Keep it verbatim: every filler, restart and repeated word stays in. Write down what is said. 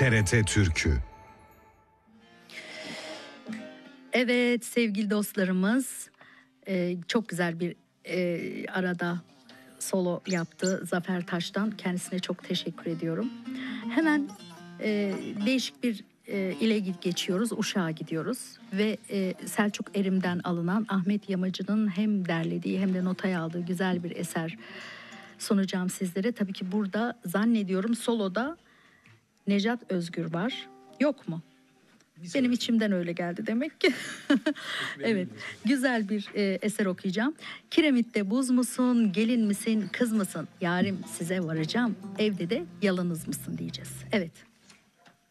T R T Türkü. Evet sevgili dostlarımız, e, çok güzel bir e, arada solo yaptı Zafer Taş'tan. Kendisine çok teşekkür ediyorum. Hemen e, değişik bir e, ile geçiyoruz. Uşak'a gidiyoruz ve e, Selçuk Erim'den alınan Ahmet Yamacı'nın hem derlediği hem de notaya aldığı güzel bir eser sunacağım sizlere. Tabii ki burada zannediyorum soloda Necat Özgür var. Yok mu? Benim içimden öyle geldi demek ki. Evet, güzel bir e, eser okuyacağım. Kiremitte buz musun, gelin misin, kız mısın? Yarim size varacağım, evde de yalınız mısın diyeceğiz. Evet.